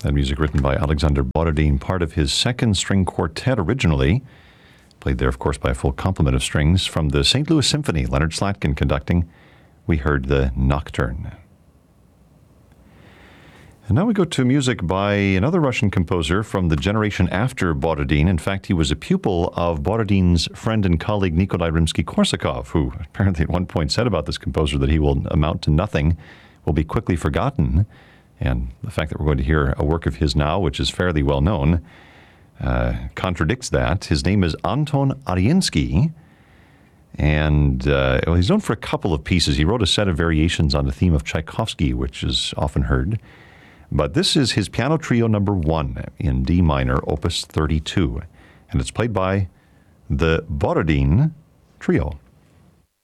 That music written by Alexander Borodin, part of his second string quartet originally. Played there, of course, by a full complement of strings. From the St. Louis Symphony, Leonard Slatkin conducting, we heard the Nocturne. And now we go to music by another Russian composer from the generation after Borodin. In fact, he was a pupil of Borodin's friend and colleague Nikolai Rimsky-Korsakov, who apparently at one point said about this composer that he will amount to nothing, will be quickly forgotten. And the fact that we're going to hear a work of his now, which is fairly well known, contradicts that. His name is Anton Arinsky, and he's known for a couple of pieces. He wrote a set of variations on the theme of Tchaikovsky, which is often heard. But this is his piano trio number 1 in D minor, opus 32, and it's played by the Borodin Trio.